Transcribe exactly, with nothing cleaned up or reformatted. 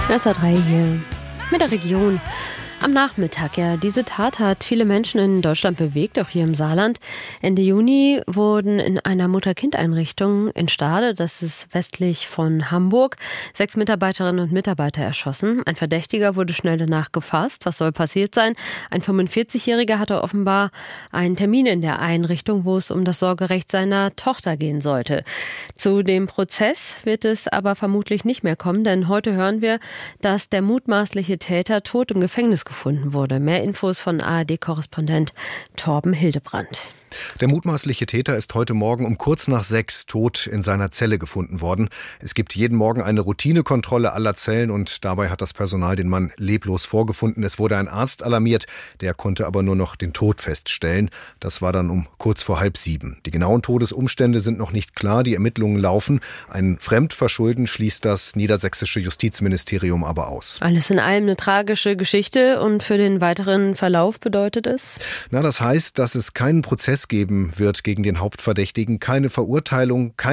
S A drei hier mit der Region. Am Nachmittag, ja, diese Tat hat viele Menschen in Deutschland bewegt, auch hier im Saarland. Ende Juni wurden in einer Mutter-Kind-Einrichtung in Stade, das ist westlich von Hamburg, sechs Mitarbeiterinnen und Mitarbeiter erschossen. Ein Verdächtiger wurde schnell danach gefasst. Was soll passiert sein? Ein fünfundvierzigjähriger hatte offenbar einen Termin in der Einrichtung, wo es um das Sorgerecht seiner Tochter gehen sollte. Zu dem Prozess wird es aber vermutlich nicht mehr kommen, denn heute hören wir, dass der mutmaßliche Täter tot im Gefängnis gefunden wurde. Mehr Infos von A R D-Korrespondent Torben Hildebrand. Der mutmaßliche Täter ist heute Morgen um kurz nach sechs tot in seiner Zelle gefunden worden. Es gibt jeden Morgen eine Routinekontrolle aller Zellen und dabei hat das Personal den Mann leblos vorgefunden. Es wurde ein Arzt alarmiert, der konnte aber nur noch den Tod feststellen. Das war dann um kurz vor halb sieben. Die genauen Todesumstände sind noch nicht klar, die Ermittlungen laufen. Ein Fremdverschulden schließt das niedersächsische Justizministerium aber aus. Alles in allem eine tragische Geschichte und für den weiteren Verlauf bedeutet es? Na, das heißt, dass es keinen Prozess geben wird gegen den Hauptverdächtigen, keine Verurteilung, keine